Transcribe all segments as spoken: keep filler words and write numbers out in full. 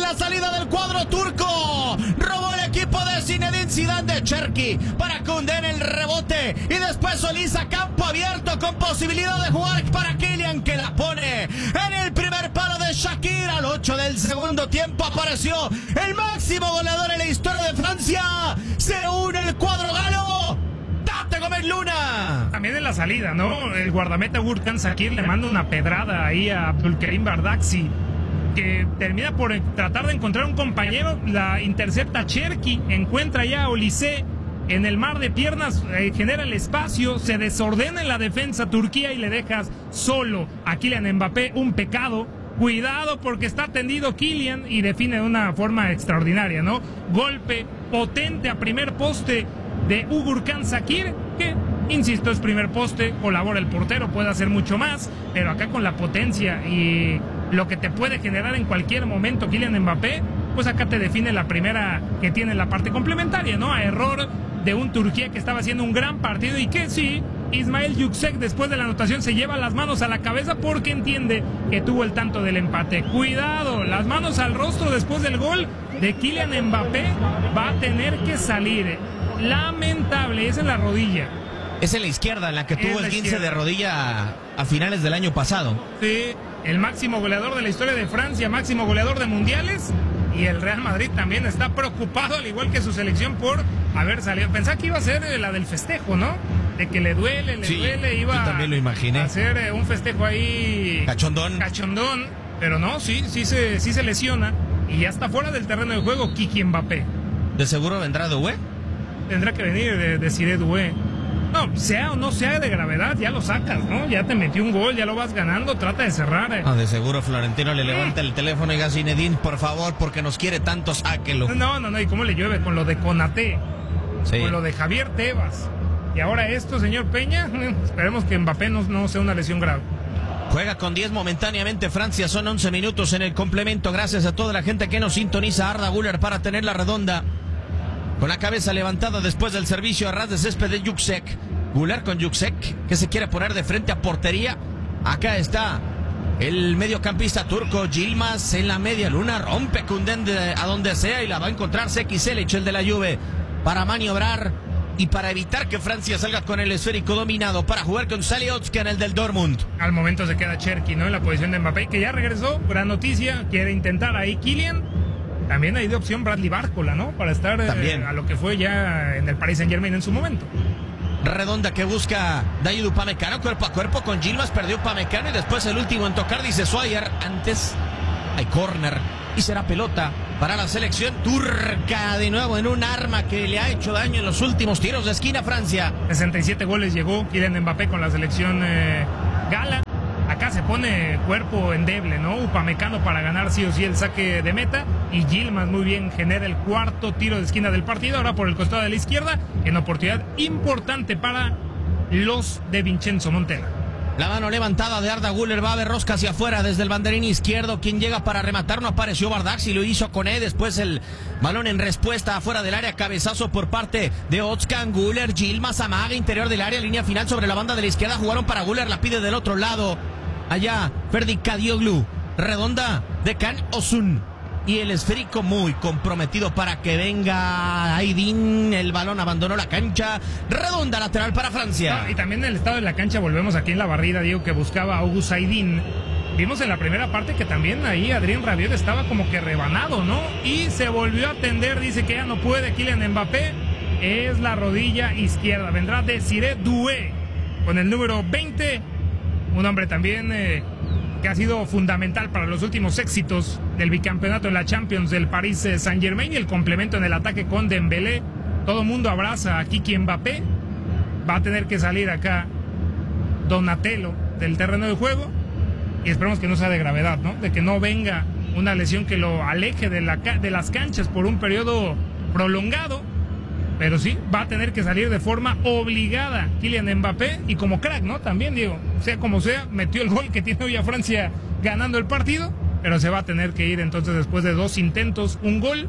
la salida del cuadro turco. Robó el equipo de Zinedine Zidane de Cherki para Koundé en el rebote. Y después Solís a campo abierto con posibilidad de jugar para Kylian, que la pone en el primer palo de Shaqiri. Al ocho del segundo tiempo apareció el máximo goleador en la historia de Francia. Se une el cuadro galo. ¡Date, Gómez Luna! También en la salida, ¿no? El guardameta Gürkan Shaqiri le manda una pedrada ahí a Abdulkarim Bardakci, que termina por tratar de encontrar un compañero. La intercepta Cherki, encuentra ya a Olise en el mar de piernas, eh, genera el espacio, se desordena en la defensa Turquía y le dejas solo a Kylian Mbappé. Un pecado. Cuidado porque está tendido Kylian y define de una forma extraordinaria, ¿no? Golpe potente a primer poste de Gürkan Shaqiri, que, insisto, es primer poste, colabora el portero, puede hacer mucho más, pero acá con la potencia y lo que te puede generar en cualquier momento Kylian Mbappé, pues acá te define la primera que tiene la parte complementaria, ¿no? A error de un Turquía que estaba haciendo un gran partido y que sí, Ismail Yüksek después de la anotación se lleva las manos a la cabeza porque entiende que tuvo el tanto del empate. Cuidado, las manos al rostro después del gol de Kylian Mbappé, va a tener que salir. Lamentable, es en la rodilla. Es en la izquierda, en la que tuvo la el quince izquierda. de rodilla a finales del año pasado. Sí, el máximo goleador de la historia de Francia, máximo goleador de mundiales. Y el Real Madrid también está preocupado, al igual que su selección, por haber salido. Pensaba que iba a ser la del festejo, ¿no? De que le duele, le Sí, duele, iba yo también lo imaginé. a hacer eh, un festejo ahí Cachondón. cachondón, pero no, sí, sí se, sí se lesiona y ya está fuera del terreno de juego Kiki Mbappé. De seguro vendrá Doué. Tendrá que venir de, de Cire Doué. No, sea o no sea de gravedad, ya lo sacas, ¿no? Ya te metió un gol, ya lo vas ganando, trata de cerrar. Eh. Ah, de seguro Florentino le levanta el teléfono y diga: Zinedine, por favor, porque nos quiere tanto, sáquelo. No, no, no, ¿y cómo le llueve? Con lo de Konaté, Sí. con lo de Javier Tebas. Y ahora esto, señor Peña, eh, esperemos que Mbappé no, no sea una lesión grave. Juega con diez momentáneamente Francia, son once minutos en el complemento. Gracias a toda la gente que nos sintoniza. Arda Güler para tener la redonda. Con la cabeza levantada después del servicio a ras de césped de Yüksek. Güler con Yüksek, que se quiere poner de frente a portería. Acá está el mediocampista turco Yilmaz en la media luna. Rompe Koundé a donde sea y la va a encontrar Seki Selic, el de la Juve, para maniobrar y para evitar que Francia salga con el esférico dominado, para jugar con Saliotska en el del Dortmund. Al momento se queda Cherki, ¿no? En la posición de Mbappé, que ya regresó. Gran noticia, quiere intentar ahí Kylian. También hay de opción Bradley Bárcola, ¿no? Para estar eh, a lo que fue ya en el Paris Saint-Germain en su momento. Redonda que busca David Upamecano, cuerpo a cuerpo con Yilmaz, perdió Upamecano y después el último en tocar, dice Swire. Antes hay córner y será pelota para la selección turca, de nuevo en un arma que le ha hecho daño en los últimos tiros de esquina a Francia. sesenta y siete goles llegó Kylian Mbappé con la selección eh, gala. Acá se pone cuerpo endeble, ¿no? Upamecano para ganar sí o sí el saque de meta. Y Yilmaz muy bien genera el cuarto tiro de esquina del partido. Ahora por el costado de la izquierda, en oportunidad importante para los de Vincenzo Montella. La mano levantada de Arda Güler, va a ver rosca hacia afuera desde el banderín izquierdo. Quien llega para rematar, no apareció Bardakci, lo hizo con él. Después el balón en respuesta afuera del área, cabezazo por parte de Özcan. Güler, Yilmaz amaga interior del área, línea final sobre la banda de la izquierda. Jugaron para Güler, la pide del otro lado. Allá, Ferdi Kadioglu, redonda de Can Osun. Y el esférico muy comprometido para que venga Aydin. El balón abandonó la cancha. Redonda lateral para Francia. No, y también en el estado de la cancha, volvemos aquí en la barrida, Diego, que buscaba a August Aydin. Vimos en la primera parte que también ahí Adrien Rabiot estaba como que rebanado, ¿no? Y se volvió a tender, dice que ya no puede Kylian Mbappé. Es la rodilla izquierda. Vendrá Desiré Doué con el número veinte. Un hombre también eh, que ha sido fundamental para los últimos éxitos del bicampeonato de la Champions del Paris Saint-Germain, y el complemento en el ataque con Dembélé. Todo mundo abraza a Kiki Mbappé. Va a tener que salir acá Donatello del terreno de juego y esperemos que no sea de gravedad, ¿no? De que no venga una lesión que lo aleje de, la, de las canchas por un periodo prolongado. Pero sí, va a tener que salir de forma obligada Kylian Mbappé, y como crack, ¿no? También, Diego, sea como sea, metió el gol que tiene hoy a Francia ganando el partido, pero se va a tener que ir entonces después de dos intentos, un gol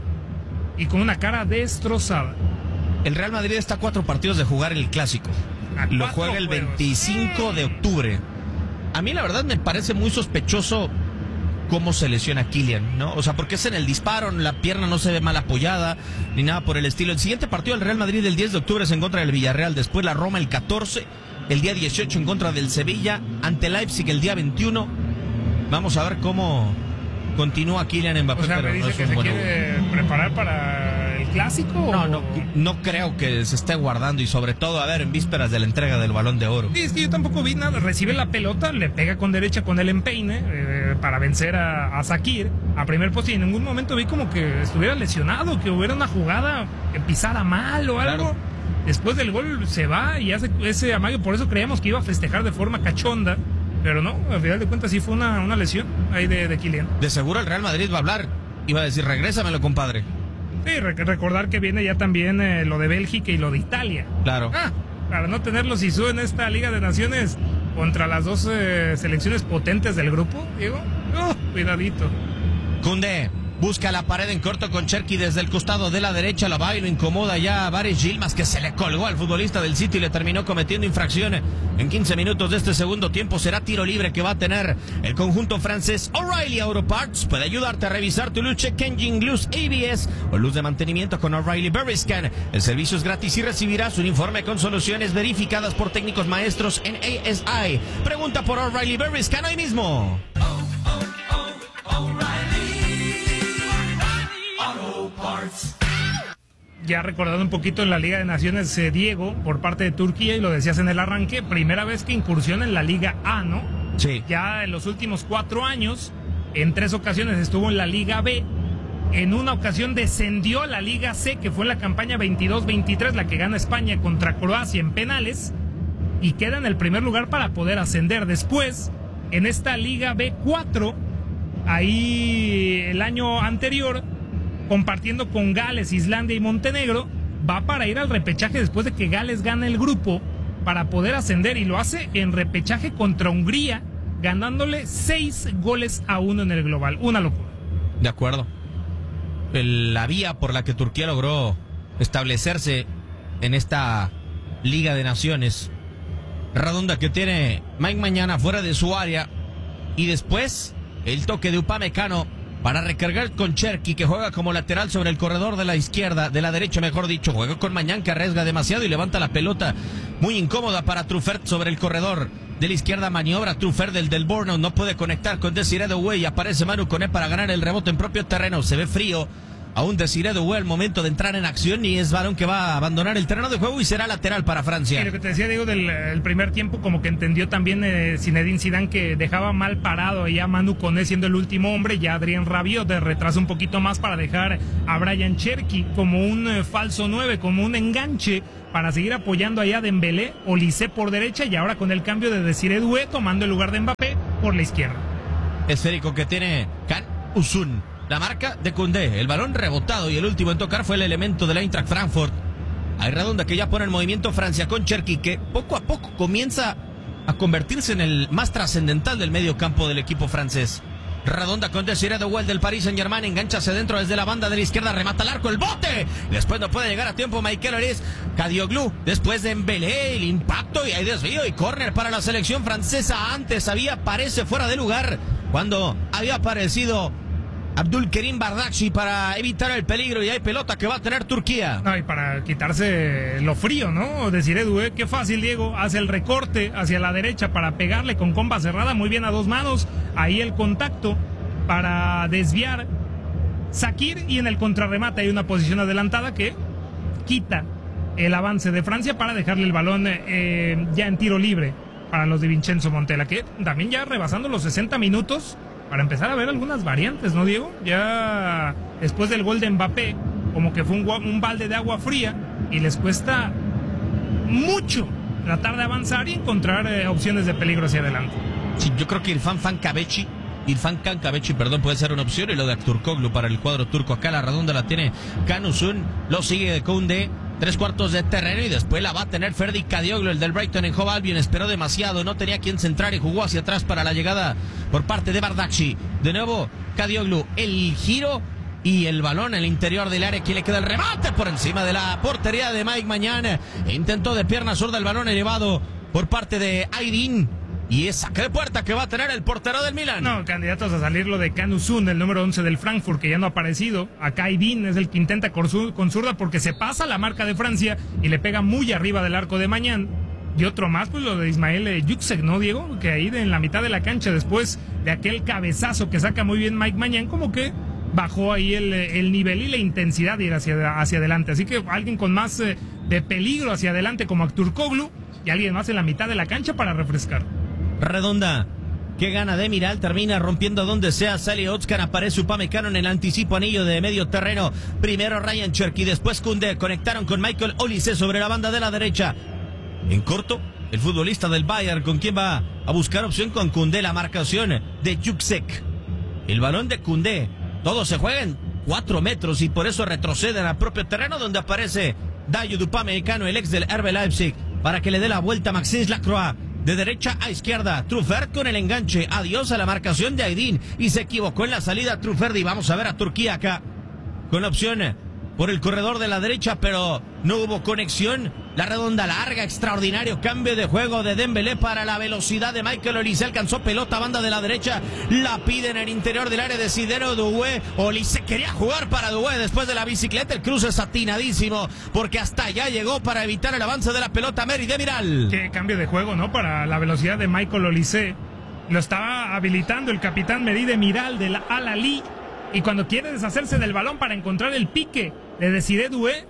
y con una cara destrozada. El Real Madrid está a cuatro partidos de jugar el Clásico. Lo juega el veinticinco de octubre. A mí la verdad me parece muy sospechoso cómo se lesiona Kylian, ¿no? O sea, porque es en el disparo, la pierna no se ve mal apoyada, ni nada por el estilo. El siguiente partido del Real Madrid el diez de octubre es en contra del Villarreal, después la Roma el catorce, el día dieciocho en contra del Sevilla, ante Leipzig el día veintiuno. Vamos a ver cómo continúa Kylian Mbappé. O sea, pero me dice no es que un se buen quiere jugador. preparar para el clásico. No, o... no, no creo que se esté guardando, y sobre todo, a ver, en vísperas de la entrega del Balón de Oro. Sí, es que yo tampoco vi nada. Recibe la pelota, le pega con derecha con el empeine eh, para vencer a, a Shaqiri a primer poste, y en ningún momento vi como que estuviera lesionado, que hubiera una jugada que pisara mal o algo. Claro. Después del gol se va y hace ese amague, por eso creíamos que iba a festejar de forma cachonda, pero no, al final de cuentas sí fue una, una lesión ahí de, de Kylian. De seguro el Real Madrid va a hablar y va a decir, regrésamelo, compadre. Sí, rec- recordar que viene ya también eh, lo de Bélgica y lo de Italia. Claro. Ah, para no tenerlo Zizou en esta Liga de Naciones contra las dos eh, selecciones potentes del grupo, Diego. Oh, cuidadito. Koundé busca la pared en corto con Cherki desde el costado de la derecha, la va y lo incomoda ya a Baris Yilmaz, que se le colgó al futbolista del City y le terminó cometiendo infracción. En quince minutos de este segundo tiempo será tiro libre que va a tener el conjunto francés. O'Reilly Auto Parts puede ayudarte a revisar tu luz, check engine, luz A B S o luz de mantenimiento con O'Reilly Veriscan. El servicio es gratis y recibirás un informe con soluciones verificadas por técnicos maestros en A S I. Pregunta por O'Reilly Veriscan hoy mismo. Ya recordando un poquito en la Liga de Naciones, eh, Diego, por parte de Turquía, y lo decías en el arranque, primera vez que incursiona en la Liga A, ¿no? Sí. Ya en los últimos cuatro años, en tres ocasiones estuvo en la Liga B, en una ocasión descendió a la Liga C, que fue en la campaña veintidós veintitrés, la que gana España contra Croacia en penales, y queda en el primer lugar para poder ascender. Después, en esta Liga B cuatro, ahí el año anterior, compartiendo con Gales, Islandia y Montenegro, va para ir al repechaje después de que Gales gane el grupo para poder ascender, y lo hace en repechaje contra Hungría, ganándole seis goles a uno en el global. Una locura. De acuerdo. El- la vía por la que Turquía logró establecerse en esta Liga de Naciones redonda que tiene Mike Mañana fuera de su área, y después el toque de Upamecano para recargar con Cherki, que juega como lateral sobre el corredor de la izquierda, de la derecha mejor dicho, juega con Mañán, que arriesga demasiado y levanta la pelota muy incómoda para Truffert sobre el corredor de la izquierda, maniobra Truffert del del Bournemouth, no puede conectar con Desiré Doué y aparece Manu Koné para ganar el rebote en propio terreno. Se ve frío aún Desiré Doué al momento de entrar en acción, y es varón que va a abandonar el terreno de juego y será lateral para Francia. Y lo que te decía, Diego, del el primer tiempo, como que entendió también eh, Zinedine Zidane, que dejaba mal parado ya a Manu Koné siendo el último hombre, ya Adrien Rabiot de retraso un poquito más para dejar a Brian Cherki como un eh, falso nueve, como un enganche para seguir apoyando allá a Dembélé, Olise por derecha, y ahora con el cambio de Desiré Doué tomando el lugar de Mbappé por la izquierda. Esférico que tiene Can Usun. La marca de Koundé, el balón rebotado, y el último en tocar fue el elemento del Eintracht Frankfurt. Hay redonda que ya pone en movimiento Francia con Cherki, que poco a poco comienza a convertirse en el más trascendental del medio campo del equipo francés. Redonda con Desiré Doué del Paris Saint-Germain, engancha hacia dentro desde la banda de la izquierda, remata al arco, el bote. Después no puede llegar a tiempo Michael Olise. Kadioglu, después de Dembélé, el impacto, y hay desvío y córner para la selección francesa. Antes había, parece fuera de lugar, cuando había aparecido Abdulkerim Bardakci para evitar el peligro, y hay pelota que va a tener Turquía. No, y para quitarse lo frío, ¿no? Desiré Doué, qué fácil, Diego, hace el recorte hacia la derecha para pegarle con comba cerrada, muy bien a dos manos, ahí el contacto para desviar Shaqiri, y en el contrarremate hay una posición adelantada que quita el avance de Francia para dejarle el balón eh, ya en tiro libre para los de Vincenzo Montella, que también ya rebasando los sesenta minutos, para empezar a ver algunas variantes, ¿no, Diego? Ya después del gol de Mbappé, como que fue un, un balde de agua fría, y les cuesta mucho tratar de avanzar y encontrar eh, opciones de peligro hacia adelante. Sí, yo creo que Irfan Cankabeci, Irfan Cankabeci, perdón, puede ser una opción, y lo de Aktürkoğlu para el cuadro turco. Acá la redonda la tiene Can Usun, lo sigue de Koundé, tres cuartos de terreno, y después la va a tener Ferdi Kadioglu, el del Brighton en Hove Albion. Esperó demasiado, no tenía quien centrar y jugó hacia atrás para la llegada por parte de Bardakci. De nuevo Kadioglu, el giro y el balón en el interior del área, que le queda el remate por encima de la portería de Mike Mañana. Intentó de pierna zurda el balón elevado por parte de Aydin, Y es saque de puerta que va a tener el portero del Milan. No, candidatos a salir lo de Canuzun, el número once del Frankfurt, que ya no ha aparecido. Acá Aydin es el que intenta con zurda porque se pasa la marca de Francia y le pega muy arriba del arco de Mañán. Y otro más, pues lo de Ismael Juksek, ¿no, Diego? Que ahí de, en la mitad de la cancha, después de aquel cabezazo que saca muy bien Mike Mañán, como que bajó ahí el, el nivel y la intensidad de ir hacia, hacia adelante. Así que alguien con más eh, de peligro hacia adelante como Aktürkoğlu y alguien más en la mitad de la cancha para refrescar. Redonda, que gana de Miral, termina rompiendo donde sea. Salihotskán, aparece Upamecano en el anticipo anillo de medio terreno. Primero Ryan Cherki, después Koundé. Conectaron con Michael Olise sobre la banda de la derecha. En corto, el futbolista del Bayern, con quien va a buscar opción con Koundé, la marcación de Juksek. El balón de Koundé, todos se juegan cuatro metros y por eso retroceden al propio terreno donde aparece Dayot Upamecano, el ex del R B Leipzig, para que le dé la vuelta a Maxence Lacroix. De derecha a izquierda, Truffert con el enganche. Adiós a la marcación de Aydin. Y se equivocó en la salida Truffert. Y vamos a ver a Turquía acá con la opción por el corredor de la derecha, pero no hubo conexión. La redonda larga, extraordinario cambio de juego de Dembélé para la velocidad de Michael Olise. Alcanzó pelota, banda de la derecha. La pide en el interior del área de Sidero Doué. Olise quería jugar para Doué después de la bicicleta. El cruce es atinadísimo porque hasta allá llegó para evitar el avance de la pelota Merih Demiral. Qué cambio de juego, ¿no? Para la velocidad de Michael Olise. Lo estaba habilitando el capitán Merih Demiral del Al-Ahly. Y cuando quiere deshacerse del balón para encontrar el pique de Desiré Doué,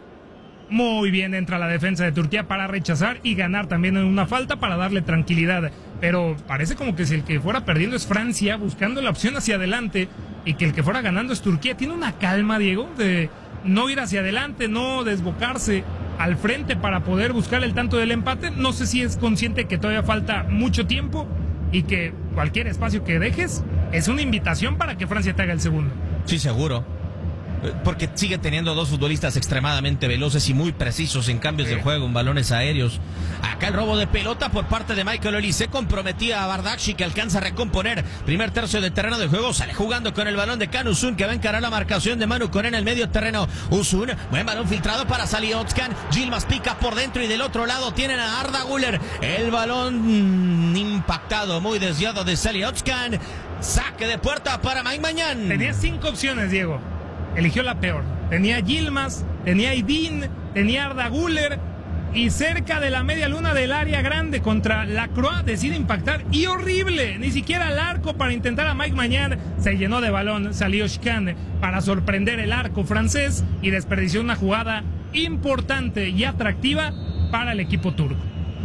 muy bien entra la defensa de Turquía para rechazar y ganar también en una falta para darle tranquilidad. Pero parece como que si el que fuera perdiendo es Francia, buscando la opción hacia adelante, y que el que fuera ganando es Turquía. Tiene una calma, Diego, de no ir hacia adelante, no desbocarse al frente para poder buscar el tanto del empate. No sé si es consciente que todavía falta mucho tiempo y que cualquier espacio que dejes es una invitación para que Francia te haga el segundo. Sí, seguro. Porque sigue teniendo dos futbolistas extremadamente veloces y muy precisos en cambios sí. de juego, en balones aéreos. Acá el robo de pelota por parte de Michael Olise comprometía a Bardakci, que alcanza a recomponer. Primer tercio de terreno de juego, sale jugando con el balón de Canuzun, que va a encarar la marcación de Manu Koné en el medio terreno. Uzun, buen balón filtrado para Salihotskán. Yilmaz pica por dentro y del otro lado tienen a Arda Güler. El balón mmm, impactado, muy desviado de Salihotskán. Saque de puerta para Mike Mañán. Tenía cinco opciones, Diego. Eligió la peor. Tenía Yilmaz, tenía Aydin, tenía Arda Güler, y cerca de la media luna del área grande contra Lacroix decide impactar, y horrible, ni siquiera al arco para intentar a Mike Mañán. Se llenó de balón Salihotskán para sorprender el arco francés y desperdició una jugada importante y atractiva para el equipo turco.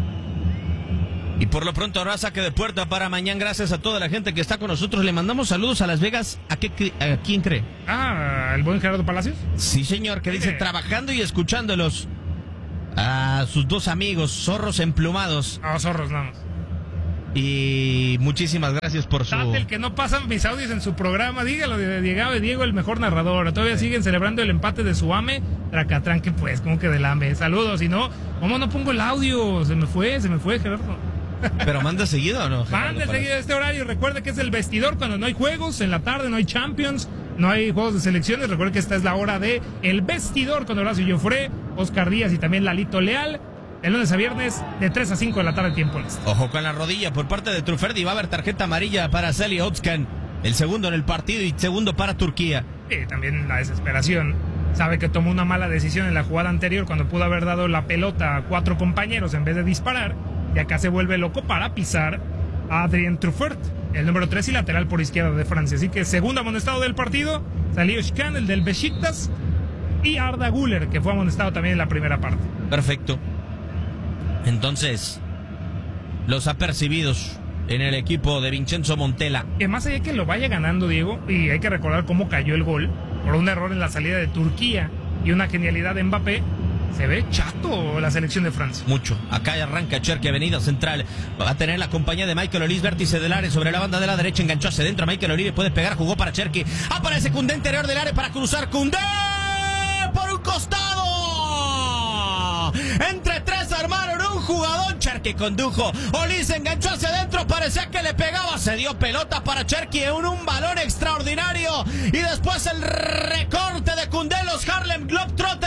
Y por lo pronto ahora saque de puerta para Mañán. Gracias a toda la gente que está con nosotros. Le mandamos saludos a Las Vegas. ¿A, qué, a quién cree? Ah, ¿el buen Gerardo Palacios? Sí, señor, que dice, trabajando y escuchándolos. A sus dos amigos, zorros emplumados. Ah, zorros, nada más. Y muchísimas gracias por su... El que no pasan mis audios en su programa, dígalo de Diego, Diego el mejor narrador. Todavía sí. siguen celebrando el empate de su AME. Tracatrán, que pues, como que del AME. Saludos, si no, ¿cómo no pongo el audio? Se me fue, se me fue, Gerardo. ¿Pero manda seguido o no? Manda seguido a este horario. Recuerde que es el vestidor cuando no hay juegos. En la tarde no hay Champions, no hay juegos de selecciones. Recuerde que esta es la hora de El Vestidor con Horacio Joffre, Oscar Díaz y también Lalito Leal. El lunes a viernes de tres a cinco de la tarde, tiempo este. Ojo con la rodilla por parte de Truffert, y va a haber tarjeta amarilla para Salihotskán. El segundo en el partido y segundo para Turquía. Y también la desesperación. Sabe que tomó una mala decisión en la jugada anterior cuando pudo haber dado la pelota a cuatro compañeros en vez de disparar. Y acá se vuelve loco para pisar a Adrien Truffert, el número tres y lateral por izquierda de Francia. Así que segundo amonestado del partido, Salihotskán, el del Besiktas, y Arda Güler, que fue amonestado también en la primera parte. Perfecto. Entonces, los apercibidos en el equipo de Vincenzo Montella. Que más allá que lo vaya ganando, Diego, y hay que recordar cómo cayó el gol, por un error en la salida de Turquía y una genialidad de Mbappé, se ve chato la selección de Francia. Mucho. Acá Arranca Cherki, avenida central. Va a tener la compañía de Michael Olise, vértice del área sobre la banda de la derecha. Enganchó hacia dentro. Michael Olise puede pegar, jugó para Cherki. Aparece Koundé interior del área para cruzar. Koundé por un costado. Entre tres armaron un jugador. Cherki condujo. Olise enganchó hacia adentro. Parecía que le pegaba. Se dio pelota para Cherki en un, un balón extraordinario. Y después el recorte de Koundé. Los Harlem Globetrotters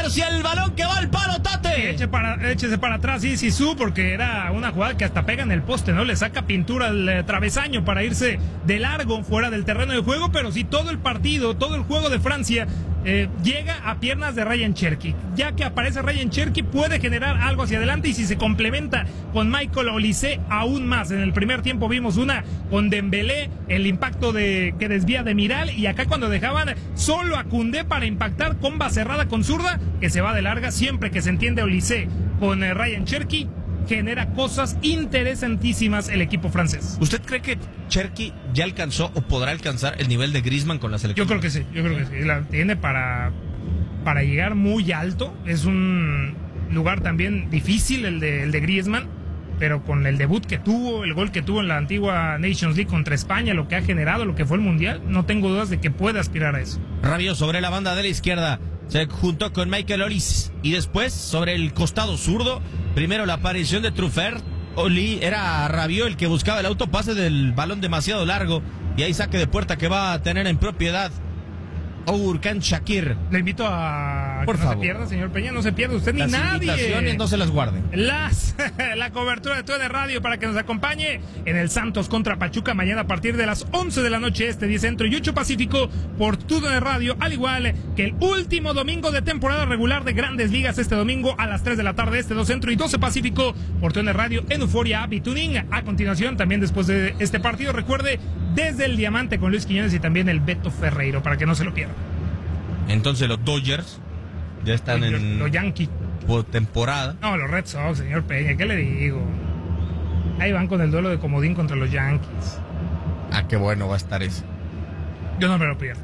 García, el balón que va al palo, Tate. Eche para, échese para atrás, sí, sí, su, porque era una jugada que hasta pega en el poste, ¿no? Le saca pintura al eh, travesaño para irse de largo fuera del terreno de juego, pero sí todo el partido, todo el juego de Francia eh, llega a piernas de Ryan Cherki. Ya que aparece Ryan Cherki, puede generar algo hacia adelante y si se complementa con Michael Olise, aún más. En el primer tiempo vimos una con Dembélé, el impacto de que desvía de Miral, y acá cuando dejaban solo a Koundé para impactar, comba cerrada con zurda, que se va de larga, siempre que se entiende Olise con eh, Ryan Cherki, genera cosas interesantísimas el equipo francés. ¿Usted cree que Cherki ya alcanzó o podrá alcanzar el nivel de Griezmann con la selección? Yo creo que sí, yo creo que sí. La tiene para, para llegar muy alto. Es un lugar también difícil el de, el de Griezmann, pero con el debut que tuvo, el gol que tuvo en la antigua Nations League contra España, lo que ha generado, lo que fue el Mundial, no tengo dudas de que puede aspirar a eso. Rabiot sobre la banda de la izquierda, se juntó con Michael Olise, y después sobre el costado zurdo, primero la aparición de Truffert. Oli era Rabiot el que buscaba el autopase del balón demasiado largo, y ahí saque de puerta que va a tener en propiedad Ourkan Shakir. Le invito a Por que no favor. se pierda, señor Peña, no se pierda usted ni Las nadie. invitaciones no se las guarden. Las, la cobertura de T U D Radio para que nos acompañe en el Santos contra Pachuca mañana a partir de las once de la noche este, diez Centro y ocho Pacífico por T U D Radio, al igual que el último domingo de temporada regular de Grandes Ligas este domingo a las tres de la tarde este, dos Centro y doce Pacífico por T U D Radio en Euforia App y Tuning. A continuación, también después de este partido, recuerde, desde el Diamante con Luis Quiñones y también el Beto Ferreiro para que no se lo pierda. Entonces los Dodgers ya están Los, en los Yankees. temporada. No, los Red Sox, señor Peña, ¿qué le digo? Ahí van con el duelo de comodín contra los Yankees. Ah, qué bueno va a estar eso. Yo no me lo pierdo.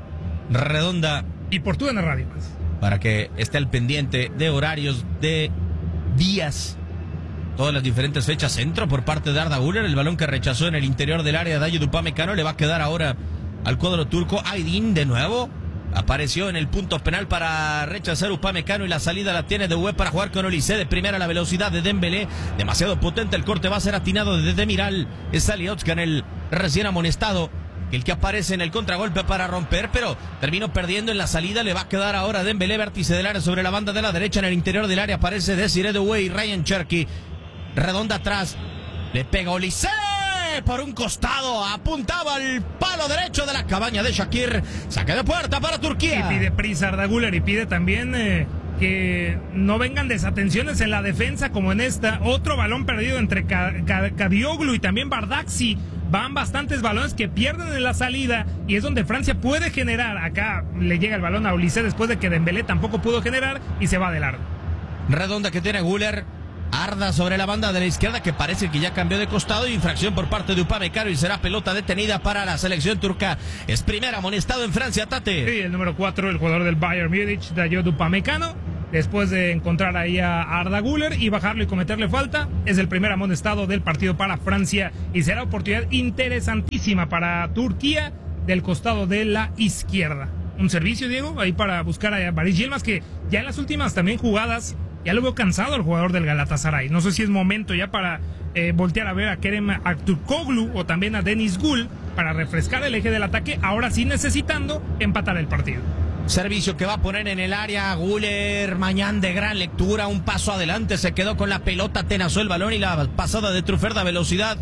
Redonda Y por T U D Radio más. para que esté al pendiente de horarios, de días, todas las diferentes fechas. Centro por parte de Arda Güler, el balón que rechazó en el interior del área de Ayew Upamecano, le va a quedar ahora al cuadro turco. Aydin de nuevo apareció en el punto penal para rechazar Upamecano, y la salida la tiene de Web para jugar con Olise. De primera la velocidad de Dembélé, demasiado potente el corte, va a ser atinado desde Miral. Es Aliotskan, el recién amonestado, el que aparece en el contragolpe para romper, pero terminó perdiendo en la salida. Le va a quedar ahora Dembélé, vértice del área sobre la banda de la derecha. En el interior del área aparece Desiré Doué y Ryan Cherki. Redonda atrás, le pega Olise por un costado, apuntaba al palo derecho de la cabaña de Shakir. Saque de puerta para Turquía. Y pide prisa Arda Güler y pide también eh, que no vengan desatenciones en la defensa como en esta. Otro balón perdido entre Kadioglu y también Bardakci. Van bastantes balones que pierden en la salida y es donde Francia puede generar. Acá le llega el balón a Olise después de que Dembélé tampoco pudo generar y se va de largo. Redonda que tiene Güler. Arda sobre la banda de la izquierda, que parece que ya cambió de costado. Infracción por parte de Upamecano y será pelota detenida para la selección turca. Es primer amonestado en Francia, Tate. Sí, el número cuatro, el jugador del Bayern Múnich, Dayot Upamecano, después de encontrar ahí a Arda Güler y bajarlo y cometerle falta, es el primer amonestado del partido para Francia y será oportunidad interesantísima para Turquía del costado de la izquierda. Un servicio, Diego, ahí para buscar a Baris Yilmaz, que ya en las últimas también jugadas ya lo veo cansado el jugador del Galatasaray. No sé si es momento ya para eh, voltear a ver a Kerem Aktürkoğlu o también a Deniz Gül para refrescar el eje del ataque, ahora sí necesitando empatar el partido. Servicio que va a poner en el área Güler, Mañán de gran lectura, un paso adelante, se quedó con la pelota, tenazó el balón y la pasada de Truffert a velocidad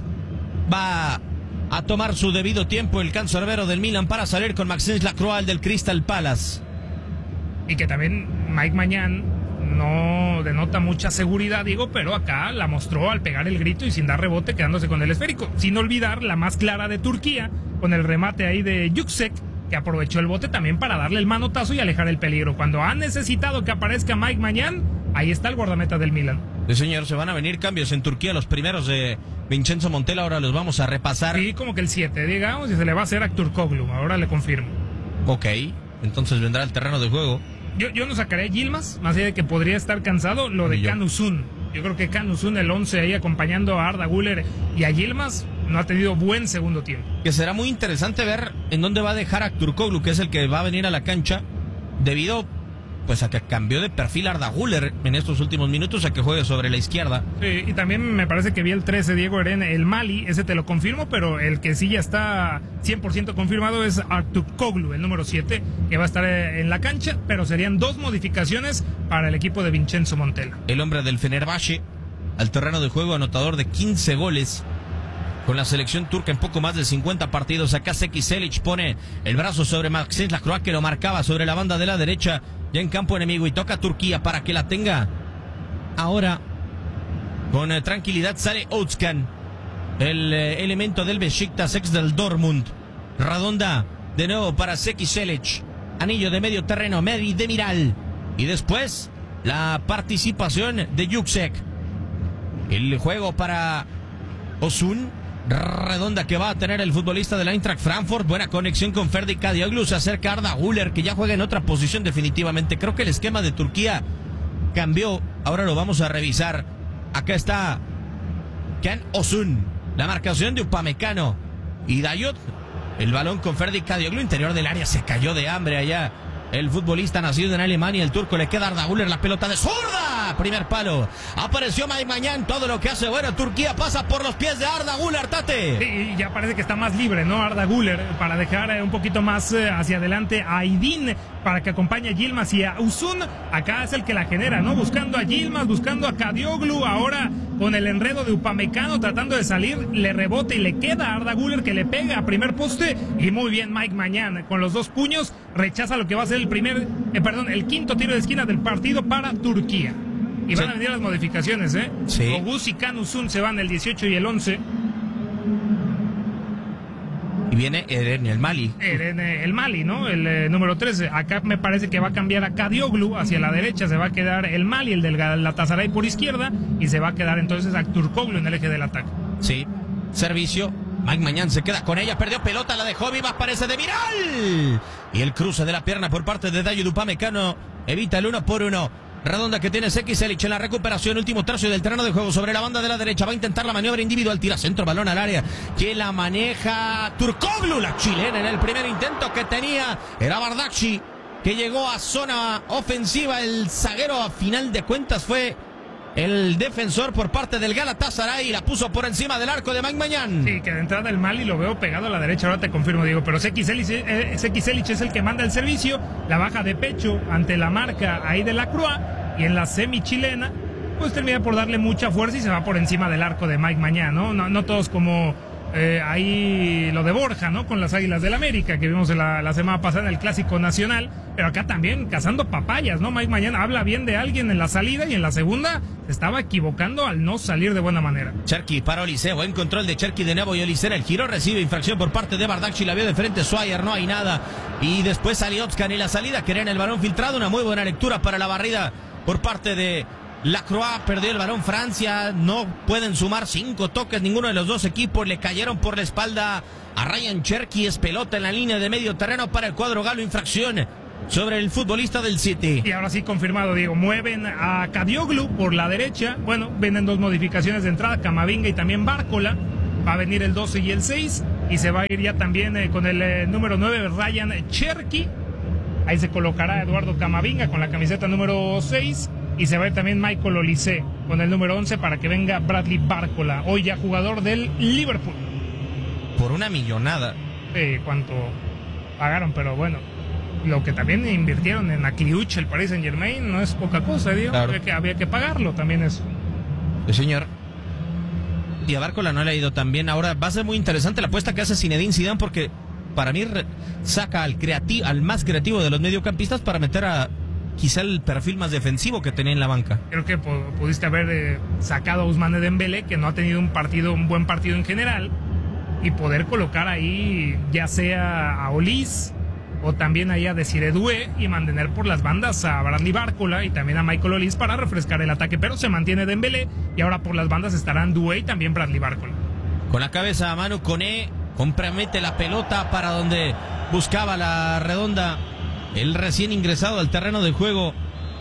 va a tomar su debido tiempo el cancerbero del Milan para salir con Maxence Lacroix, el del Crystal Palace. Y que también Mike Mañán no denota mucha seguridad, Diego, pero acá la mostró al pegar el grito y sin dar rebote, quedándose con el esférico. Sin olvidar la más clara de Turquía, con el remate ahí de Yüksek, que aprovechó el bote también para darle el manotazo y alejar el peligro. Cuando han necesitado que aparezca Mike Mañán, ahí está el guardameta del Milan. Sí, señor, se van a venir cambios en Turquía, los primeros de Vincenzo Montella, ahora los vamos a repasar. Sí, como que el siete, digamos, y se le va a hacer a Aktürkoğlu, ahora le confirmo. Ok, entonces vendrá al terreno de juego. Yo, yo no sacaré a Yilmaz, más allá de que podría estar cansado, lo de Can Uzun. Yo creo que Can Uzun, el once, ahí acompañando a Arda Güler y a Yilmaz, no ha tenido buen segundo tiempo. Que será muy interesante ver en dónde va a dejar a Aktürkoğlu, que es el que va a venir a la cancha, debido pues a que cambió de perfil Arda Güler en estos últimos minutos, a que juegue sobre la izquierda. Sí, y también me parece que vi el trece, Diego Eren, el Mali, ese te lo confirmo, pero el que sí ya está cien por ciento confirmado es Artukoglu, el número siete, que va a estar en la cancha, pero serían dos modificaciones para el equipo de Vincenzo Montella. El hombre del Fenerbahce, al terreno de juego, anotador de quince goles con la selección turca en poco más de cincuenta partidos. Acá Seki Selic pone el brazo sobre Maxence Lacroix, que lo marcaba sobre la banda de la derecha, ya en campo enemigo, y toca Turquía para que la tenga. Ahora, con eh, tranquilidad, sale Özcan, el eh, elemento del Besiktas, ex del Dortmund. Redonda, de nuevo para Seki Selic. Anillo de medio terreno, Medi Demiral. Y después, la participación de Yüksek. El juego para Osun. Redonda que va a tener el futbolista del Eintracht Frankfurt. Buena conexión con Ferdi Kadioglu. Se acerca Arda Güler, que ya juega en otra posición definitivamente. Creo que el esquema de Turquía cambió. Ahora lo vamos a revisar. Acá está Can Osun. La marcación de Upamecano y Dayot. El balón con Ferdi Kadioglu, interior del área. Se cayó de hambre allá el futbolista nacido en Alemania. El turco, le queda a Arda Güler, la pelota de zurda. Primer palo. Apareció Mike Mañán. Todo lo que hace bueno Turquía pasa por los pies de Arda Güler, Tate. Sí, y ya parece que está más libre, ¿no? Arda Güler, para dejar un poquito más hacia adelante a Aydin, para que acompañe a Yilmaz y a Uzun. Acá es el que la genera, ¿no? Buscando a Yilmaz, buscando a Kadioglu. Ahora con el enredo de Upamecano tratando de salir, le rebota y le queda a Arda Güler, que le pega a primer poste. Y muy bien Mike Mañán, con los dos puños, rechaza lo que va a ser el primer, eh, perdón, el quinto tiro de esquina del partido para Turquía. Y van sí. a venir las modificaciones, ¿eh? Sí. Oguz y Can Uzun se van el dieciocho y el once. Y viene Eren el Mali. Eren el Mali, ¿no? El eh, número trece. Acá me parece que va a cambiar a Kadioglu hacia la derecha. Se va a quedar el Mali, el del Galatasaray, por izquierda. Y se va a quedar entonces a Turkoglu en el eje del ataque. Sí. Servicio. Mike Mañán se queda con ella. Perdió pelota, la dejó viva. Parece de Miral. Y el cruce de la pierna por parte de Dayot Upamecano evita el uno por uno. Redonda que tiene Seki Selic en la recuperación, último tercio del terreno de juego sobre la banda de la derecha. Va a intentar la maniobra individual, tira centro, balón al área, que la maneja Turkoglu, la chilena, en el primer intento que tenía. Era Bardakci, que llegó a zona ofensiva. El zaguero, a final de cuentas, fue el defensor por parte del Galatasaray, y la puso por encima del arco de Mike Mañán. Sí, que de entrada el Mali lo veo pegado a la derecha, ahora te confirmo, Diego, pero Seki Selic, eh, Seki Selic es el que manda el servicio, la baja de pecho ante la marca ahí de Lacroix, y en la semi chilena pues termina por darle mucha fuerza y se va por encima del arco de Mike Mañán, ¿no? No, no todos como eh, ahí lo de Borja, ¿no? Con las Águilas del América, que vimos la, la semana pasada en el Clásico Nacional, pero acá también cazando papayas, ¿no? Mike Mañán habla bien de alguien en la salida, y en la segunda se estaba equivocando al no salir de buena manera. Cherki para Olise, buen control de Cherki de nuevo, y Olise el giro, recibe infracción por parte de Bardakci, la vio de frente Swire, no hay nada, y después salió Özcan y la salida, que era en el balón filtrado. Una muy buena lectura para la barrida por parte de Lacroix. Perdió el balón Francia, no pueden sumar cinco toques ninguno de los dos equipos, le cayeron por la espalda a Ryan Cherki. Es pelota en la línea de medio terreno para el cuadro galo, infracción sobre el futbolista del City. Y ahora sí confirmado, Diego, mueven a Kadioglu por la derecha. Bueno, vienen dos modificaciones de entrada, Camavinga y también Bárcola. Va a venir el doce y el seis, y se va a ir ya también eh, con el eh, número nueve, Ryan Cherki. Ahí se colocará Eduardo Camavinga con la camiseta número seis, y se va a ir también Michael Olise con el número once para que venga Bradley Bárcola, hoy ya jugador del Liverpool. Por una millonada. Eh, cuánto pagaron, pero bueno, lo que también invirtieron en Akliuch, el Paris Saint Germain, no es poca cosa, digo. Claro. Había, que, había que pagarlo también eso. Sí, señor. Y a Bárcola no le ha ido tan bien. Ahora va a ser muy interesante la apuesta que hace Zinedine Zidane, porque para mí saca al creativo, al más creativo de los mediocampistas, para meter a quizá el perfil más defensivo que tenía en la banca. Creo que pudiste haber eh, sacado a Ousmane Dembélé, que no ha tenido un partido, un buen partido en general, y poder colocar ahí ya sea a Olise o también ahí a Desiré Doué, y mantener por las bandas a Bradley Bárcola y también a Michael Olise para refrescar el ataque, pero se mantiene Dembélé, y ahora por las bandas estarán Doué y también Bradley Bárcola. Con la cabeza a Manu Koné, compromete la pelota para donde buscaba la redonda el recién ingresado al terreno de juego,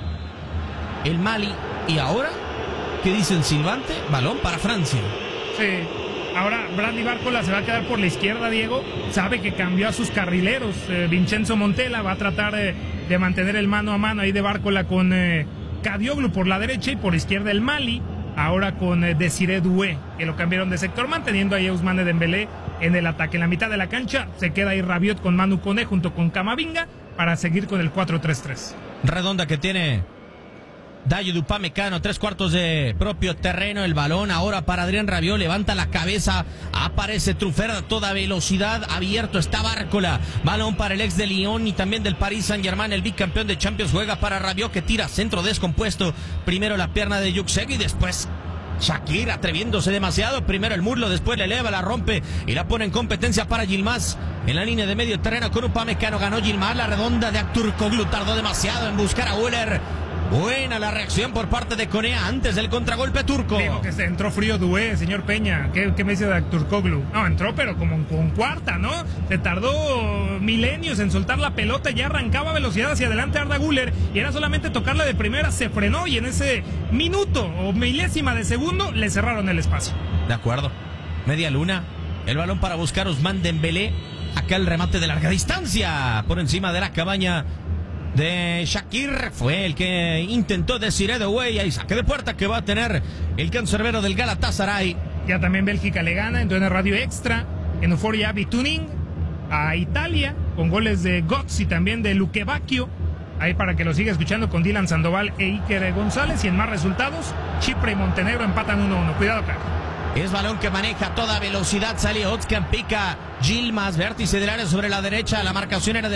el Mali. Y ahora, ¿qué dice el silbante? Balón para Francia. Sí, ahora Bradley Bárcola se va a quedar por la izquierda, Diego. Sabe que cambió a sus carrileros. Eh, Vincenzo Montella va a tratar eh, de mantener el mano a mano ahí de Bárcola con eh, Kadioglu por la derecha y por izquierda el Mali. Ahora con eh, Desiré Doué, que lo cambiaron de sector, manteniendo ahí a Ousmane Dembélé en el ataque. En la mitad de la cancha se queda ahí Rabiot con Manu Koné junto con Camavinga para seguir con el cuatro tres tres. Redonda que tiene Dayot Upamecano, tres cuartos de propio terreno, el balón ahora para Adrien Rabiot, levanta la cabeza, aparece Truffert a toda velocidad, abierto está Bárcola, balón para el ex de Lyon y también del Paris Saint-Germain, el bicampeón de Champions, juega para Rabiot que tira centro descompuesto, primero la pierna de Yuksek y después Shaqiri atreviéndose demasiado, primero el muslo, después le eleva, la rompe y la pone en competencia para Yilmaz en la línea de medio terreno con Upamecano, ganó Yilmaz, la redonda de Aktürkoğlu tardó demasiado en buscar a Güler. Buena la reacción por parte de Konea antes del contragolpe turco. Digo que se entró frío Doué, señor Peña. ¿Qué, qué me dice de Aktürkoğlu? No, entró pero como con cuarta, ¿no? Se tardó milenios en soltar la pelota, ya arrancaba velocidad hacia adelante Arda Güler y era solamente tocarla de primera, se frenó y en ese minuto o milésima de segundo le cerraron el espacio. De acuerdo. Media luna. El balón para buscar Ousmane Dembélé. Acá el remate de larga distancia por encima de la cabaña de Shaqiri, fue el que intentó Desiré Doué y saque de puerta que va a tener el cancerbero del Galatasaray. Ya también Bélgica le gana, entonces en Radio Extra, en Euforia Bituning, a Italia, con goles de Götze y también de Luque Bacchio. Ahí para que lo siga escuchando con Dylan Sandoval e Iker González. Y en más resultados, Chipre y Montenegro empatan uno uno. Cuidado acá. Es balón que maneja a toda velocidad, sale Özcan, pica Yilmaz, vértice del área sobre la derecha, la marcación era del...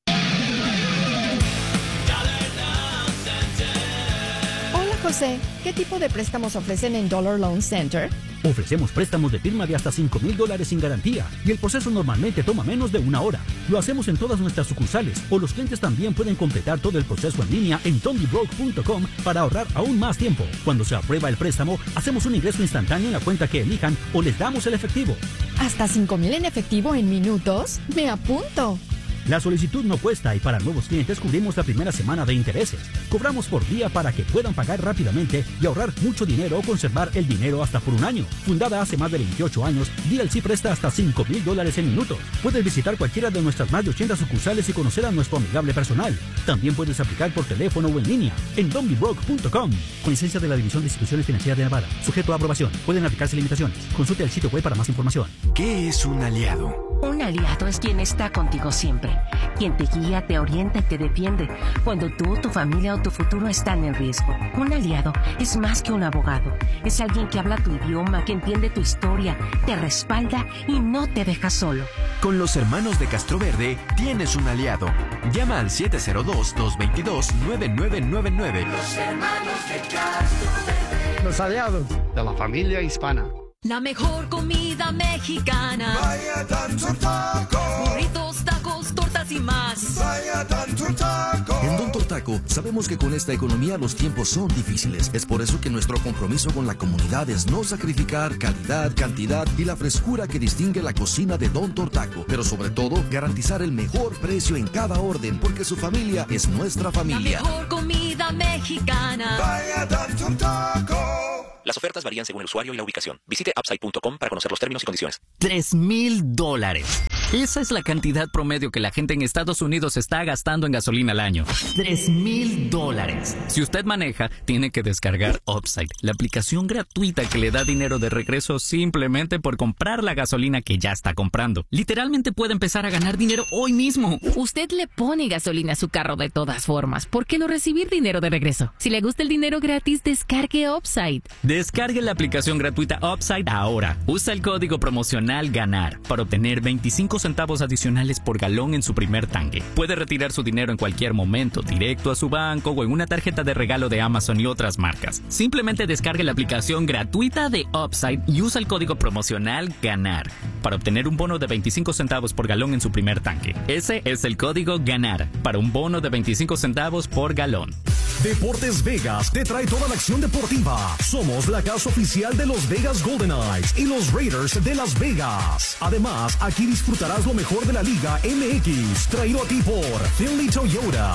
José, ¿qué tipo de préstamos ofrecen en Dollar Loan Center? Ofrecemos préstamos de firma de hasta cinco mil dólares sin garantía y el proceso normalmente toma menos de una hora. Lo hacemos en todas nuestras sucursales o los clientes también pueden completar todo el proceso en línea en dondibroke punto com para ahorrar aún más tiempo. Cuando se aprueba el préstamo, hacemos un ingreso instantáneo en la cuenta que elijan o les damos el efectivo. ¿Hasta cinco mil en efectivo en minutos? ¡Me apunto! La solicitud no cuesta y para nuevos clientes cubrimos la primera semana de intereses. Cobramos por día para que puedan pagar rápidamente y ahorrar mucho dinero o conservar el dinero hasta por un año. Fundada hace más de veintiocho años, D L C presta hasta cinco mil dólares en minutos. Puedes visitar cualquiera de nuestras más de ochenta sucursales y conocer a nuestro amigable personal. También puedes aplicar por teléfono o en línea en dondibroke punto com. Con licencia de la División de Instituciones Financieras de Nevada. Sujeto a aprobación. Pueden aplicarse limitaciones. Consulte el sitio web para más información. ¿Qué es un aliado? Un aliado es quien está contigo siempre, quien te guía, te orienta y te defiende cuando tú, tu familia o tu futuro están en riesgo. Un aliado es más que un abogado, es alguien que habla tu idioma, que entiende tu historia, te respalda y no te deja solo. Con los hermanos de Castroverde tienes un aliado. Llama al siete cero dos, dos dos dos, nueve nueve nueve nueve. Los hermanos de Castroverde. Los aliados de la familia hispana. La mejor comida mexicana. Vaya Don Taco. Burritos, tacos, tortas y más. Vaya Don Taco. En Don Taco sabemos que con esta economía los tiempos son difíciles. Es por eso que nuestro compromiso con la comunidad es no sacrificar calidad, cantidad y la frescura que distingue la cocina de Don Taco. Pero sobre todo, garantizar el mejor precio en cada orden, porque su familia es nuestra familia. La mejor comida mexicana. Vaya Don Taco. Las ofertas varían según el usuario y la ubicación. Visite upside punto com para conocer los términos y condiciones. Tres mil dólares. Esa es la cantidad promedio que la gente en Estados Unidos está gastando en gasolina al año. Tres mil dólares. Si usted maneja, tiene que descargar Upside, la aplicación gratuita que le da dinero de regreso simplemente por comprar la gasolina que ya está comprando. Literalmente puede empezar a ganar dinero hoy mismo. Usted le pone gasolina a su carro de todas formas. ¿Por qué no recibir dinero de regreso? Si le gusta el dinero gratis, descargue Upside. Descargue la aplicación gratuita Upside ahora. Usa el código promocional GANAR para obtener veinticinco centavos adicionales por galón en su primer tanque. Puede retirar su dinero en cualquier momento, directo a su banco o en una tarjeta de regalo de Amazon y otras marcas. Simplemente descargue la aplicación gratuita de Upside y usa el código promocional GANAR para obtener un bono de veinticinco centavos por galón en su primer tanque. Ese es el código GANAR para un bono de veinticinco centavos por galón. Deportes Vegas te trae toda la acción deportiva. Somos la casa oficial de los Vegas Golden Knights y los Raiders de Las Vegas. Además, aquí disfrutarás lo mejor de la Liga M X, traído a ti por Finley Toyota.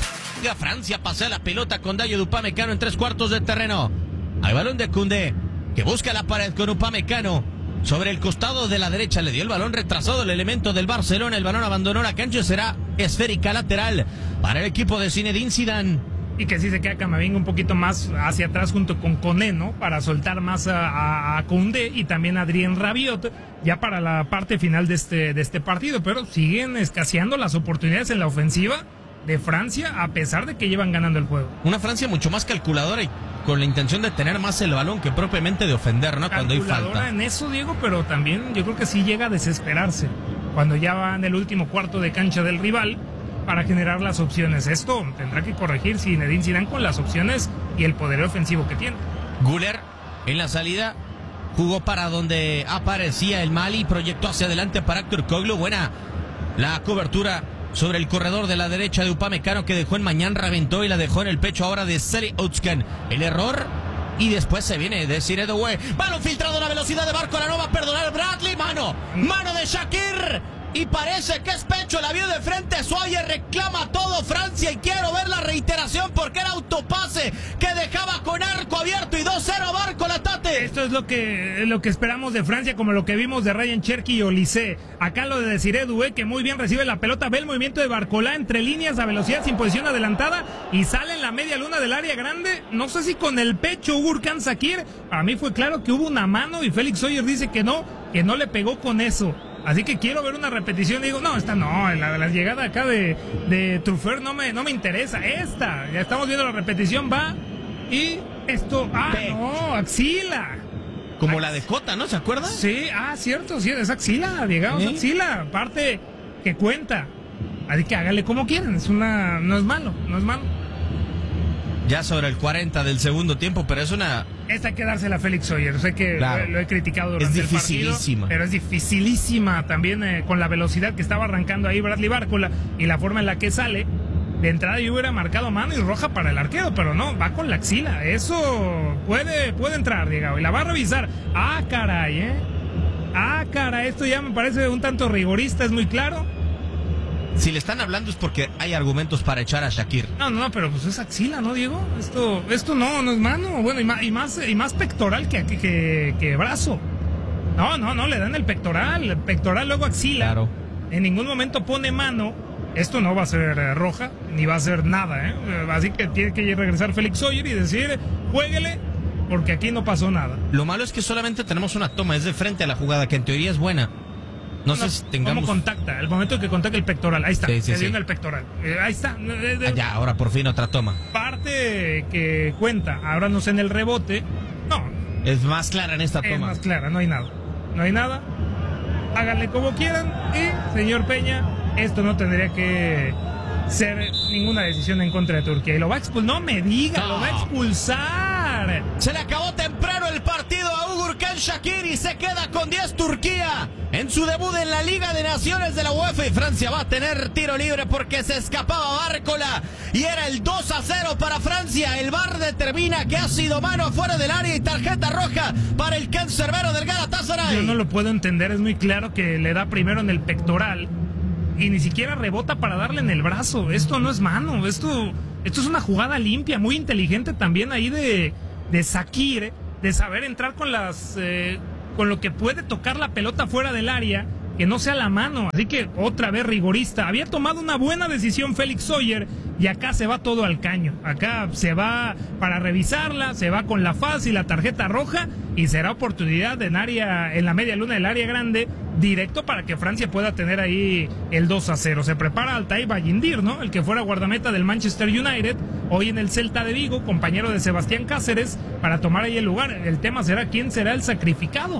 Francia pasea la pelota con Dayot Upamecano en tres cuartos de terreno. Hay balón de Koundé, que busca la pared con Upamecano. sobre el costado de la derecha, le dio el balón retrasado el elemento del Barcelona, el balón abandonó la cancha, será esférica lateral para el equipo de Zinedine Zidane. Y que sí se queda Camavinga un poquito más hacia atrás junto con Koné, ¿no? Para soltar más a, a, a Koundé y también a Adrien Rabiot ya para la parte final de este, de este partido. Pero siguen escaseando las oportunidades en la ofensiva de Francia a pesar de que llevan ganando el juego. Una Francia mucho más calculadora y con la intención de tener más el balón que propiamente de ofender, ¿no? Cuando hay falta. En eso, Diego, pero también yo creo que sí llega a desesperarse cuando ya va en el último cuarto de cancha del rival para generar las opciones. Esto tendrá que corregir Zinedine Zidane con las opciones y el poder ofensivo que tiene. Güler en la salida jugó para donde aparecía el Mali, proyectó hacia adelante para Turkoglu. Buena la cobertura sobre el corredor de la derecha de Upamecano que dejó en Mañán, reventó y la dejó en el pecho ahora de Seri Özcan. El error y después se viene de Siré Doué. Balón filtrado a la velocidad de Barco, la no va a perdonar Bradley. Mano, mano de Shaqiri. Y parece que es pecho, la vio de frente, Sawyer reclama todo Francia y quiero ver la reiteración porque era autopase que dejaba con arco abierto y dos cero Barco la Tate. Esto es lo que, lo que esperamos de Francia, como lo que vimos de Ryan Cherki y Olise. Acá lo de Desiré Doué, que muy bien recibe la pelota, ve el movimiento de Barcola entre líneas a velocidad sin posición adelantada y sale en la media luna del área grande, no sé si con el pecho Gurkan Sakir. Para mí fue claro que hubo una mano y Félix Sawyer dice que no, que no le pegó con eso. Así que quiero ver una repetición. Digo, no, esta no, la, la llegada acá de, de Truffert no me, no me interesa. Esta, ya estamos viendo la repetición, va. Y esto, ah, Pe no, axila. Como Ax la de Cota, ¿no? ¿Se acuerda? Sí, ah, cierto, sí, es axila, digamos, ¿Eh? axila. Parte que cuenta. Así que hágale como quieran, es una, no es malo, no es malo. Ya sobre el cuarenta del segundo tiempo, pero es una... Esta hay que dársela a Félix Sawyer. Sé que claro. lo, lo he criticado durante es dificilísima. el partido, pero es dificilísima también eh, con la velocidad que estaba arrancando ahí Bradley Barcola y la forma en la que sale. De entrada yo hubiera marcado mano y roja para el arquero, pero no, va con la axila. Eso puede, puede entrar, Diego, y la va a revisar. Ah, caray, ¿eh? Ah, caray, esto ya me parece un tanto rigorista, es muy claro. Si le están hablando es porque hay argumentos para echar a Shaqiri. No, no, pero pues es axila, ¿no, Diego? Esto, esto no, no es mano. Bueno, y más, y más, y más pectoral que, que, que, que brazo. No, no, no, le dan el pectoral, el pectoral luego axila. Claro. En ningún momento pone mano. Esto no va a ser eh, roja, ni va a ser nada, ¿eh? Así que tiene que regresar Félix Sawyer y decir, juéguele, porque aquí no pasó nada. Lo malo es que solamente tenemos una toma, es de frente a la jugada, que en teoría es buena. No, no sé si tengamos... ¿Cómo contacta? El momento que contacta el pectoral. Ahí está. Sí, sí, se dio en el pectoral. Eh, ahí está. Ah, ya, ahora por fin otra toma. Parte que cuenta. Ahora no sé en el rebote. No. Es más clara en esta es toma. Es más clara. No hay nada. No hay nada. Háganle como quieran. Y, señor Peña, esto no tendría que ser ninguna decisión en contra de Turquía. Y lo va a expulsar. No me diga. No. Lo va a expulsar. Se le acabó temprano el partido a Gurkan Shaqiri. Se queda con diez Turquía. En su debut en la Liga de Naciones de la UEFA, y Francia va a tener tiro libre porque se escapaba Bárcola y era el dos a cero para Francia. El V A R determina que ha sido mano afuera del área y tarjeta roja para el cancerbero del Galatasaray. Yo no lo puedo entender, es muy claro que le da primero en el pectoral y ni siquiera rebota para darle en el brazo. Esto no es mano, esto, esto es una jugada limpia, muy inteligente también ahí de, de Shaqiri, de saber entrar con las... Eh, con lo que puede tocar la pelota fuera del área, que no sea la mano. Así que otra vez rigorista. Había tomado una buena decisión Félix Sawyer y acá se va todo al caño. Acá se va para revisarla, se va con la faz y la tarjeta roja y será oportunidad en área, en la media luna del área grande, directo para que Francia pueda tener ahí el dos a cero. Se prepara Altay Bayindir, ¿no? El que fuera guardameta del Manchester United, hoy en el Celta de Vigo, compañero de Sebastián Cáceres, para tomar ahí el lugar. El tema será quién será el sacrificado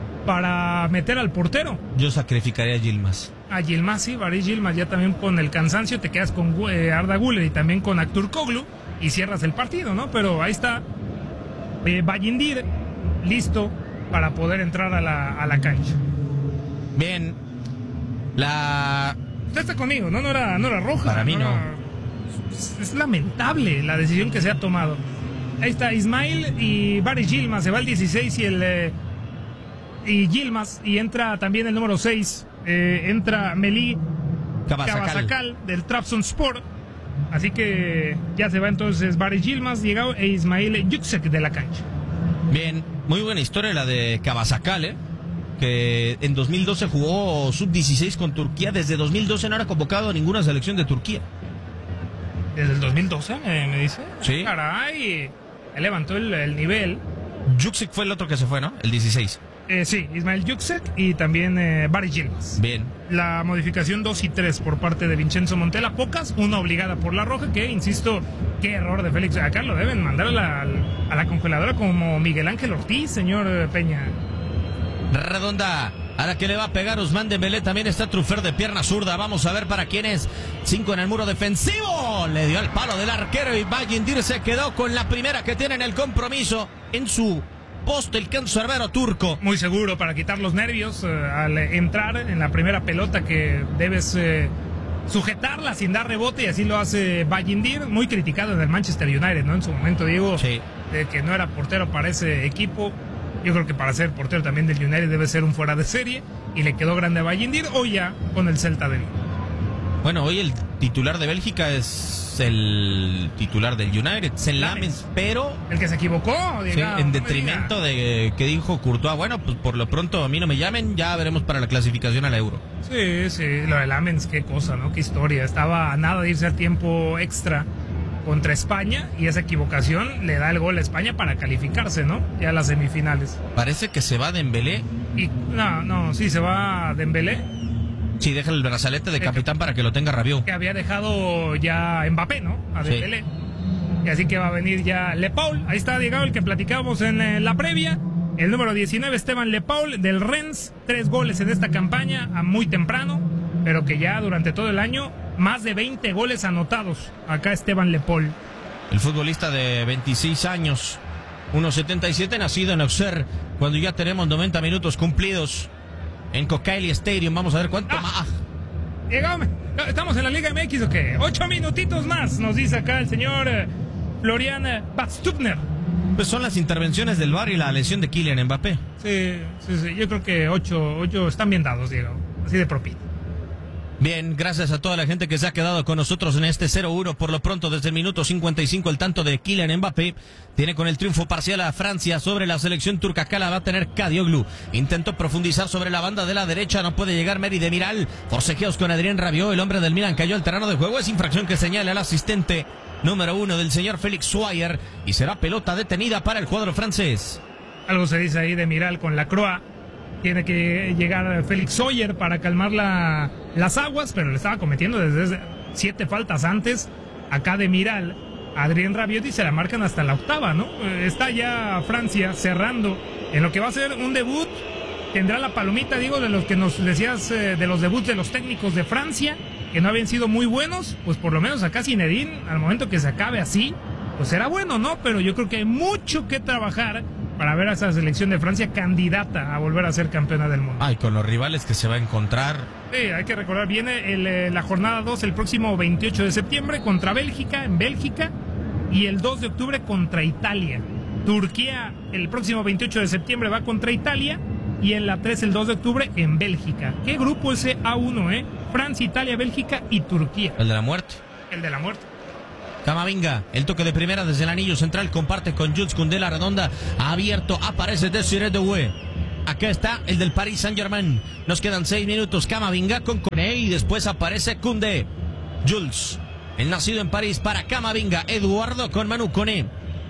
para meter al portero. Yo sacrificaría a Yilmaz. A Yilmaz, sí, Baris Yilmaz, ya también con el cansancio te quedas con eh, Arda Güler y también con Turkoglu y cierras el partido, ¿no? Pero ahí está eh, Bayindir listo para poder entrar a la, a la cancha. Bien, la... Usted está conmigo, ¿no? No era, no era roja. Para mí no. no. Era... Es, es lamentable la decisión que se ha tomado. Ahí está Ismail y Baris Yilmaz, se va el dieciséis y el... Eh, y Yilmaz, y entra también el número seis, eh, entra Melih Cabasacal del Trabzonspor. Así que ya se va entonces Baris Yilmaz, llegado, e Ismail Yüksek de la cancha. Bien, muy buena historia la de Cabasacal, ¿eh? que en dos mil doce jugó sub dieciséis con Turquía. Desde dos mil doce no era convocado a ninguna selección de Turquía. ¿Desde el dos mil doce me, me dice? Sí. Caray, él levantó el, el nivel. Juksic fue el otro que se fue, ¿no? El dieciséis. Eh, sí, Ismail Juksic y también eh, Bari Yilmaz. Bien. La modificación dos y tres por parte de Vincenzo Montella, pocas, una obligada por la roja, que, insisto, qué error de Félix. Acá lo deben mandar a la, a la congeladora como Miguel Ángel Ortiz, señor Peña. Redonda. A la que le va a pegar Ousmane Dembélé también está Trufer de pierna zurda. Vamos a ver para quién es. Cinco en el muro defensivo. Le dio al palo del arquero y Bayindir se quedó con la primera que tiene en el compromiso en su poste el cancerbero turco. Muy seguro para quitar los nervios eh, al entrar en la primera pelota que debes eh, sujetarla sin dar rebote, y así lo hace Bayindir. Muy criticado en el Manchester United, ¿no? En su momento, Diego, sí, de que no era portero para ese equipo. Yo creo que para ser portero también del United debe ser un fuera de serie, y le quedó grande a Bayindir, o ya con el Celta de Vigo. Bueno, hoy el titular de Bélgica es el titular del United, Sen Lammens, pero... El que se equivocó, sí, en detrimento de que dijo Courtois, bueno, pues por lo pronto a mí no me llamen, ya veremos para la clasificación al Euro. Sí, sí, lo de Lammens, qué cosa, ¿no? Qué historia. Estaba a nada de irse a tiempo extra contra España, y esa equivocación le da el gol a España para calificarse, ¿no? Ya a las semifinales. Parece que se va Dembélé. Y, no, no, sí, se va Dembélé. Sí, deja el brazalete de capitán para que lo tenga Rabiot. Que había dejado ya Mbappé, ¿no? A Dembélé. Sí. Y así que va a venir ya Le Paul. Ahí está, Diego, el que platicábamos en eh, la previa. El número diecinueve, Esteban Le Paul, del Rennes. Tres goles en esta campaña, a muy temprano, pero que ya durante todo el año, más de veinte goles anotados. Acá Esteban Le Paul. El futbolista de veintiséis años, uno setenta y siete, nacido en Auxerre, cuando ya tenemos noventa minutos cumplidos en Cocaili Stadium. Vamos a ver cuánto ah, más. Llegame. ¿Estamos en la Liga M X o qué? Ocho minutitos más, nos dice acá el señor eh, Florian Badstubner. Pues son las intervenciones del V A R y la lesión de Kylian Mbappé. Sí, sí, sí. Yo creo que ocho, ocho están bien dados, Diego. Así de propio. Bien, gracias a toda la gente que se ha quedado con nosotros en este cero uno. Por lo pronto, desde el minuto cincuenta y cinco, el tanto de Kylian Mbappé tiene con el triunfo parcial a Francia sobre la selección turca. Acá la va a tener Kadioglu. Intentó profundizar sobre la banda de la derecha, no puede llegar Meri Demiral. Forcejeos con Adrien Rabiot, el hombre del Milan cayó al terreno de juego. Es infracción que señala al asistente número uno del señor Félix Swire, y será pelota detenida para el cuadro francés. Algo se dice ahí de Miral con la Croa. Tiene que llegar Félix Sawyer para calmar la, las aguas, pero le estaba cometiendo desde siete faltas antes. Acá de Miral, Adrien Rabiot, y se la marcan hasta la octava, ¿no? Está ya Francia cerrando en lo que va a ser un debut. Tendrá la palomita, digo, de los que nos decías, eh, de los debuts de los técnicos de Francia, que no habían sido muy buenos. Pues por lo menos acá Zinedine, al momento que se acabe así, pues será bueno, ¿no? Pero yo creo que hay mucho que trabajar para ver a esa selección de Francia candidata a volver a ser campeona del mundo. Ay, con los rivales que se va a encontrar. Sí, hay que recordar, viene el, eh, la jornada dos el próximo veintiocho de septiembre contra Bélgica, en Bélgica, y el dos de octubre contra Italia. Turquía el próximo veintiocho de septiembre va contra Italia, y en la tres el dos de octubre en Bélgica. ¿Qué grupo ese A uno, eh? Francia, Italia, Bélgica y Turquía. El de la muerte. El de la muerte. Camavinga, el toque de primera desde el anillo central, comparte con Jules Koundé, la redonda, abierto, aparece Desiré Doué. Acá está el del Paris Saint-Germain. Nos quedan seis minutos. Camavinga con Koné y después aparece Koundé. Jules, el nacido en París para Camavinga. Eduardo con Manu Koné.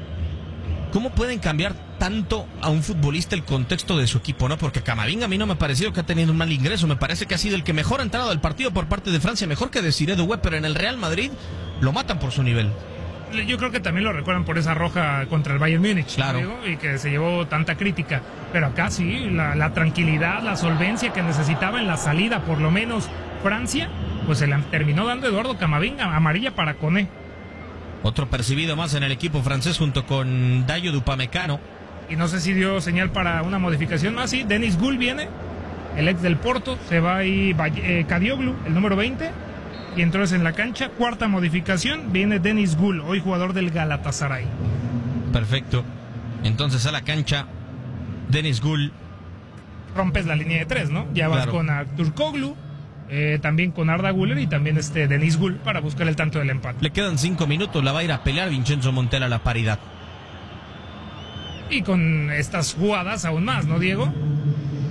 ¿Cómo pueden cambiar tanto a un futbolista el contexto de su equipo, no? Porque Camavinga a mí no me ha parecido que ha tenido un mal ingreso. Me parece que ha sido el que mejor ha entrado al partido por parte de Francia, mejor que Desiré Doué, pero en el Real Madrid lo matan por su nivel. Yo creo que también lo recuerdan por esa roja contra el Bayern Múnich, claro, ¿no? Y que se llevó tanta crítica. Pero acá sí, la, la tranquilidad, la solvencia que necesitaba en la salida, por lo menos Francia, pues se la terminó dando Eduardo Camavinga, amarilla para Koné. Otro percibido más en el equipo francés junto con Dayo Upamecano. Y no sé si dio señal para una modificación más. Sí, Denis Goul viene, el ex del Porto, se va ahí eh, Kadioglu, el número veinte. Y entonces en la cancha, cuarta modificación, viene Denis Goul, hoy jugador del Galatasaray. Perfecto. Entonces a la cancha, Denis Goul. Rompes la línea de tres, ¿no? Ya vas claro. con Turkoglu, eh, también con Arda Güler y también este Denis Goul para buscar el tanto del empate. Le quedan cinco minutos, la va a ir a pelear Vincenzo Montella a la paridad. Y con estas jugadas aún más, ¿no, Diego?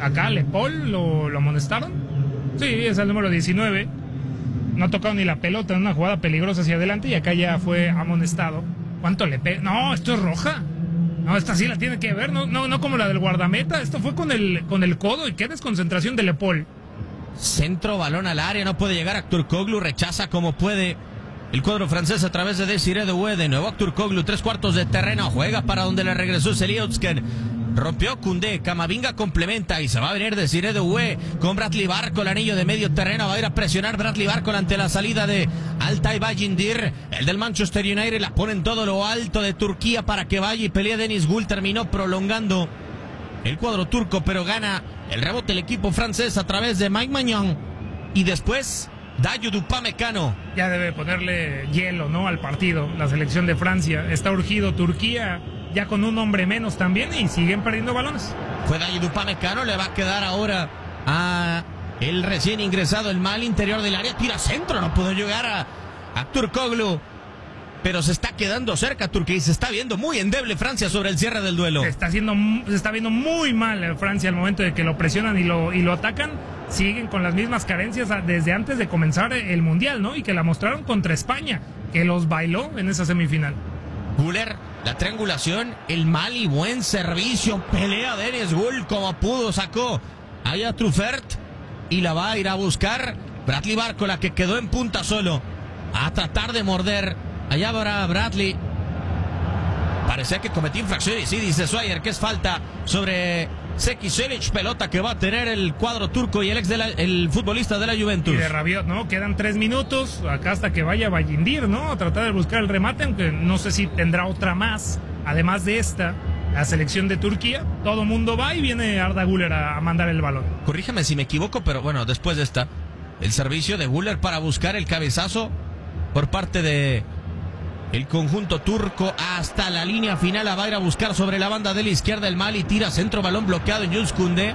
acá Lepol lo, lo amonestaron. Sí, es el número diecinueve. No ha tocado ni la pelota en una jugada peligrosa hacia adelante y acá ya fue amonestado. ¿Cuánto le pega? No, esto es roja. No, esta sí la tiene que ver, no, no, no como la del guardameta. Esto fue con el, con el codo y qué desconcentración de Lepol. Centro, balón al área, no puede llegar Aktürkoğlu, rechaza como puede el cuadro francés a través de Desiré Doué. De nuevo Aktürkoğlu, tres cuartos de terreno, juega para donde le regresó Seliotsken. Rompió Koundé, Camavinga complementa y se va a venir Desiré Doué con Bradley Barco, el anillo de medio terreno, va a ir a presionar Bradley Barco ante la salida de Altay Bayindir, el del Manchester United, la pone en todo lo alto de Turquía para que vaya y pelee Deniz Gul, terminó prolongando el cuadro turco, pero gana el rebote el equipo francés a través de Mike Maignan y después Dayot Upamecano. Ya debe ponerle hielo, ¿no?, al partido, la selección de Francia, está urgido Turquía, ya con un hombre menos también y siguen perdiendo balones. Fue Dayot Upamecano, le va a quedar ahora a el recién ingresado, el mal interior del área, tira centro, no pudo llegar a Aktürkoğlu, pero se está quedando cerca Turquía y se está viendo muy endeble Francia sobre el cierre del duelo. Se está, haciendo, se está viendo muy mal Francia al momento de que lo presionan y lo, y lo atacan. Siguen con las mismas carencias desde antes de comenzar el Mundial, ¿no? Y que la mostraron contra España, que los bailó en esa semifinal. Güler, la triangulación, el mal y buen servicio, pelea Deniz Gul como pudo, sacó allá Truffert y la va a ir a buscar Bradley Barco, la que quedó en punta solo, a tratar de morder. Allá va Bradley. Parecía que cometió infracción y sí, dice Swire que es falta sobre Seki Selic, pelota que va a tener el cuadro turco y el ex de la, el futbolista de la Juventus. Y de Rabiot, ¿no? Quedan tres minutos, acá hasta que vaya Bayindir, ¿no? A tratar de buscar el remate, aunque no sé si tendrá otra más, además de esta, la selección de Turquía. Todo mundo va y viene Arda Güler a, a mandar el balón. Corrígeme si me equivoco, pero bueno, después de esta, el servicio de Güler para buscar el cabezazo por parte de el conjunto turco hasta la línea final, la va a ir a buscar sobre la banda de la izquierda el Mali, tira centro, balón bloqueado en Jules Koundé.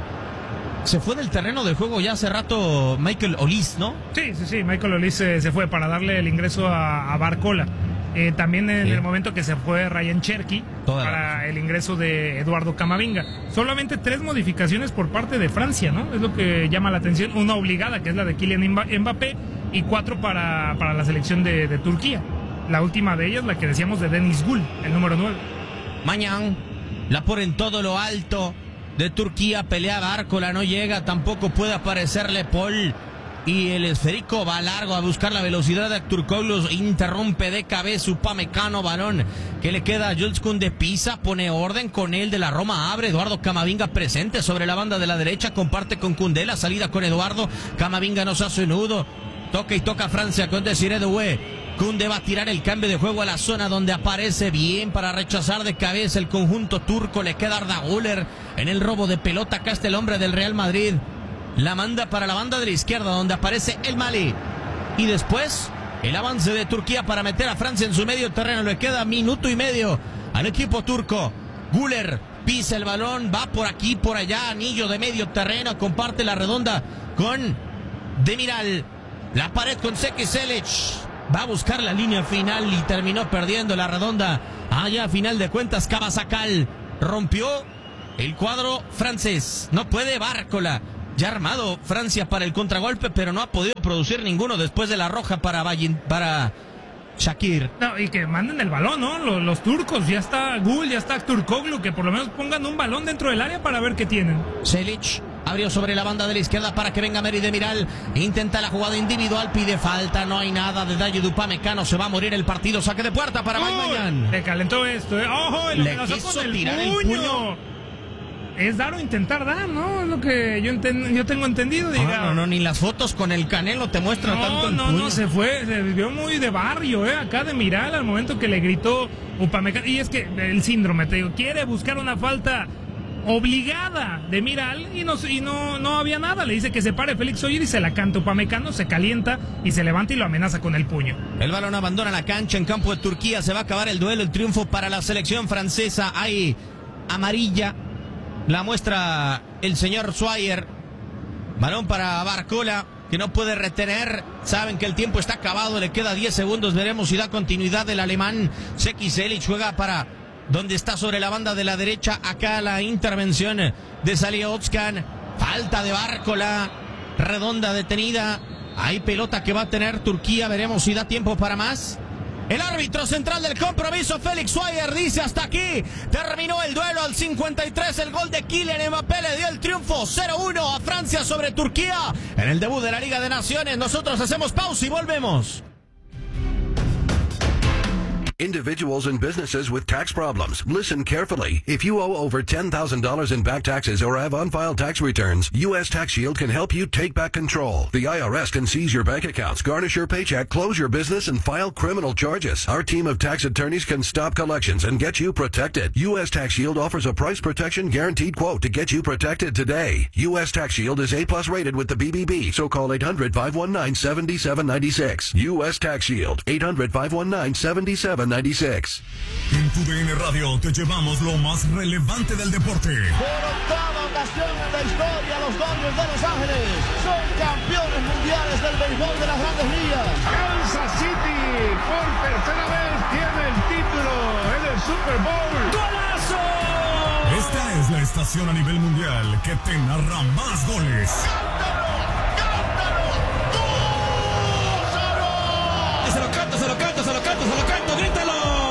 Se fue del terreno de juego ya hace rato Michael Olise, ¿no? Sí, sí, sí, Michael Olise se, se fue para darle el ingreso a, a Barcola. Eh, también en sí. el momento que se fue Ryan Cherki Toda para el ingreso de Eduardo Camavinga. Solamente tres modificaciones por parte de Francia, ¿no? Es lo que llama la atención. Una obligada, que es la de Kylian Mbappé, y cuatro para, para la selección de, de Turquía. La última de ellas, la que decíamos de Deniz Gul, el número nueve. Mañana la pone en todo lo alto de Turquía, pelea Barcola, no llega, tampoco puede aparecerle Paul. Y el esférico va largo a buscar la velocidad de Aktürkoğlu, interrumpe de cabeza Upamecano, balón que le queda a Jules Koundé, pisa, pone orden con él de la Roma, abre Eduardo Camavinga presente sobre la banda de la derecha, comparte con Koundé, la salida con Eduardo, Camavinga nos hace nudo, toca y toca Francia con Desiré Doué. Koundé va a tirar el cambio de juego a la zona donde aparece bien para rechazar de cabeza el conjunto turco. Le queda Arda Güler en el robo de pelota. Acá está el hombre del Real Madrid. La manda para la banda de la izquierda donde aparece el Mali. Y después el avance de Turquía para meter a Francia en su medio terreno. Le queda minuto y medio al equipo turco. Güler pisa el balón, va por aquí, por allá, anillo de medio terreno. Comparte la redonda con Demiral. La pared con Seki Selic. Va a buscar la línea final y terminó perdiendo la redonda. Allá a final de cuentas Cabasakal rompió el cuadro francés. No puede Barcola. Ya armado Francia para el contragolpe, pero no ha podido producir ninguno después de la roja para Bayin, para Shakir. No, y que manden el balón, ¿no? Los, los turcos, ya está Gul, ya está Aktürkoğlu, que por lo menos pongan un balón dentro del área para ver qué tienen. Selic abrió sobre la banda de la izquierda para que venga Meri Demiral. Intenta la jugada individual, pide falta, no hay nada de Dayot Upamecano, se va a morir el partido, saque de puerta para Maignan. Le calentó esto, ¿eh? ¡Ojo! Le quiso con el tirar puño. el puño. Es dar o intentar dar, ¿no? Es lo que yo, enten, yo tengo entendido. Diga. No, no, no, ni las fotos con el Canelo te muestran no, tanto el No, puño. no, se fue, se vio muy de barrio, ¿eh? Acá de Miral al momento que le gritó Upamecano. Y es que el síndrome, te digo, quiere buscar una falta obligada de Miral y no y no, no había nada. Le dice que se pare Félix Oyer y se la canta Upamecano, se calienta y se levanta y lo amenaza con el puño. El balón abandona la cancha en campo de Turquía. Se va a acabar el duelo, el triunfo para la selección francesa. Hay amarilla. La muestra el señor Swire. Balón para Barcola, que no puede retener. Saben que el tiempo está acabado. Le queda diez segundos. Veremos si da continuidad el alemán. Seki Selic juega para donde está sobre la banda de la derecha. Acá la intervención de Salihotkan. Falta de Bárcola. Redonda detenida. Hay pelota que va a tener Turquía. Veremos si da tiempo para más. El árbitro central del compromiso, Félix Swire, dice hasta aquí. Terminó el duelo al cincuenta y tres. El gol de Kylian Mbappé le dio el triunfo cero uno a Francia sobre Turquía en el debut de la Liga de Naciones. Nosotros hacemos pausa y volvemos. Individuals and businesses with tax problems. Listen carefully. If you owe over ten thousand dollars in back taxes or have unfiled tax returns, U S Tax Shield can help you take back control. The I R S can seize your bank accots, garnish your paycheck, close your business, and file criminal charges. Our team of tax attorneys can stop collections and get you protected. U S Tax Shield offers a price protection guaranteed quote to get you protected today. U S Tax Shield is A plus rated with the B B B, so call eight hundred, five one nine, seven seven nine six. U S Tax Shield, eight hundred, five one nine, seven seven nine six. En tu D N Radio te llevamos lo más relevante del deporte. Por octava ocasión en la historia, los Dodgers de Los Ángeles son campeones mundiales del béisbol de las Grandes Ligas. Kansas City por tercera vez tiene el título en el Super Bowl. ¡Golazo! Esta es la estación a nivel mundial que te narra más goles. Se lo canto, se lo canto, se lo canto, se lo canto, grítalo.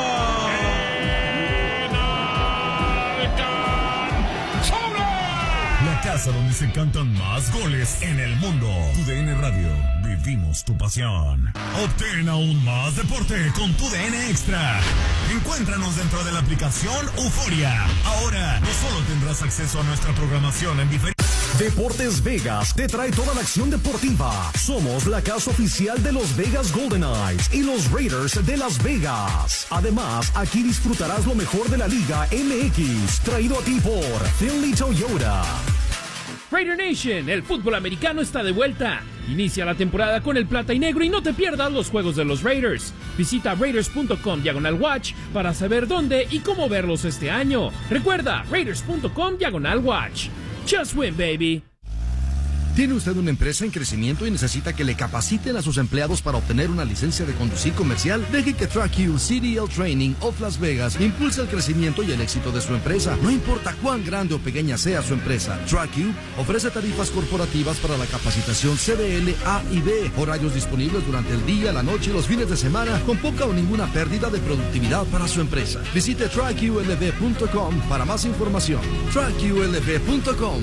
La casa donde se cantan más goles en el mundo. Tu D N Radio, vivimos tu pasión. Obtén aún más deporte con tu D N Extra. Encuéntranos dentro de la aplicación Euforia. Ahora no solo tendrás acceso a nuestra programación en diferentes... Deportes Vegas te trae toda la acción deportiva. Somos la casa oficial de los Vegas Golden Knights y los Raiders de Las Vegas. Además, aquí disfrutarás lo mejor de la Liga M X, traído a ti por Finley Toyota. Raider Nation, el fútbol americano está de vuelta. Inicia la temporada con el plata y negro y no te pierdas los juegos de los Raiders. Visita raiders punto com diagonal watch para saber dónde y cómo verlos este año. Recuerda, raiders punto com diagonal watch. Just win, baby. ¿Tiene usted una empresa en crecimiento y necesita que le capaciten a sus empleados para obtener una licencia de conducir comercial? Deje que TrackU C D L Training of Las Vegas impulse el crecimiento y el éxito de su empresa. No importa cuán grande o pequeña sea su empresa, TrackU ofrece tarifas corporativas para la capacitación C D L A y B, horarios disponibles durante el día, la noche y los fines de semana, con poca o ninguna pérdida de productividad para su empresa. Visite track U L V punto com para más información. track U L V punto com.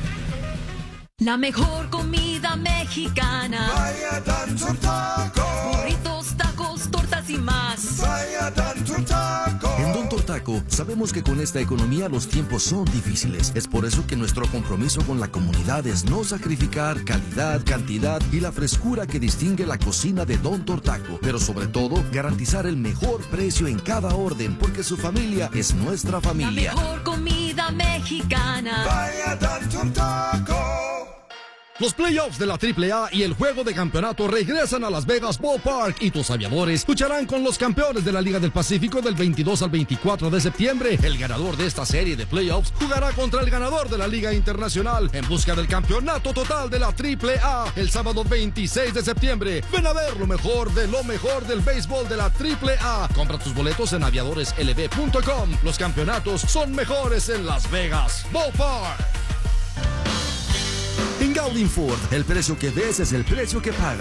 La mejor comida mexicana. Vaya Dancer Taco. Burritos, tacos, tortas y más. Vaya Dancer Taco. En Don Tortaco sabemos que con esta economía los tiempos son difíciles. Es por eso que nuestro compromiso con la comunidad es no sacrificar calidad, cantidad y la frescura que distingue la cocina de Don Tortaco. Pero sobre todo, garantizar el mejor precio en cada orden, porque su familia es nuestra familia. La mejor comida mexicana. Vaya Dancer Taco. Los playoffs de la triple A y el juego de campeonato regresan a Las Vegas Ballpark y tus aviadores lucharán con los campeones de la Liga del Pacífico del veintidós al veinticuatro de septiembre. El ganador de esta serie de playoffs jugará contra el ganador de la Liga Internacional en busca del campeonato total de la triple A el sábado veintiséis de septiembre. Ven a ver lo mejor de lo mejor del béisbol de la triple A. Compra tus boletos en aviadores L V punto com. Los campeonatos son mejores en Las Vegas Ballpark. En Gaudin Ford, el precio que ves es el precio que pagas.